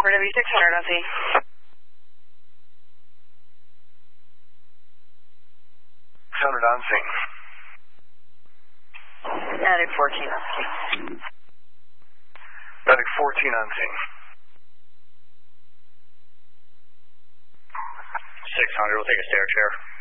for W600 on scene. On scene. Medic 14 on scene. Medic 14 on scene. 600, we'll take a stair chair.